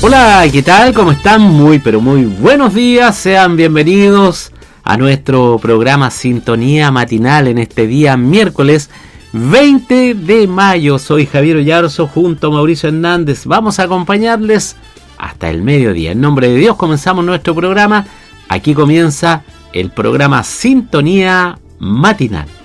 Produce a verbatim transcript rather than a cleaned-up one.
Hola, ¿qué tal? ¿Cómo están? Muy, pero muy buenos días. Sean bienvenidos a nuestro programa Sintonía Matinal en este día miércoles veinte de mayo. Soy Javier Ollarzo junto a Mauricio Hernández. Vamos a acompañarles hasta el mediodía. En nombre de Dios comenzamos nuestro programa. Aquí comienza el programa Sintonía Matinal.